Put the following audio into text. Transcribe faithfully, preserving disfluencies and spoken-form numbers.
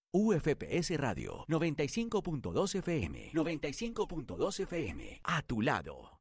U F P S Radio noventa y cinco punto dos F M. noventa y cinco punto dos F M. A tu lado.